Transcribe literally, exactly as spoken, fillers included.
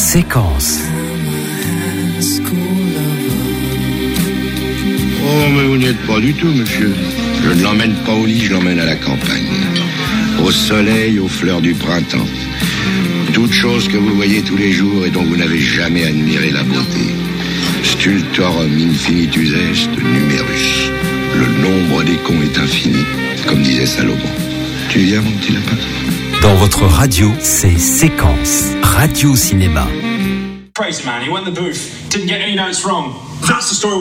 Séquence. Oh, mais vous n'y êtes pas du tout, monsieur. Je ne l'emmène pas au lit, je l'emmène à la campagne. Au soleil, aux fleurs du printemps. Toutes choses que vous voyez tous les jours et dont vous n'avez jamais admiré la beauté. Stultorum infinitus est numerus. Le nombre des cons est infini, comme disait Salomon. Tu viens, mon petit lapin? Dans votre radio, c'est Séquence. Radio Cinéma. Crazy man, he went in the booth, didn't get any notes wrong. That's the story.